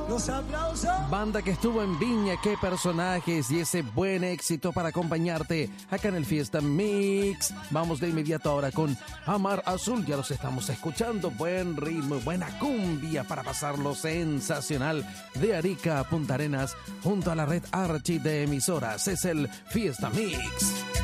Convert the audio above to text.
Los aplausos. Banda que estuvo en Viña, qué personajes y ese buen éxito para acompañarte acá en el Fiesta Mix. Vamos de inmediato ahora con Amar Azul, ya los estamos escuchando. Buen ritmo, buena cumbia para pasarlo sensacional de Arica a Punta Arenas junto a la red Archi de emisoras. Es el Fiesta Mix.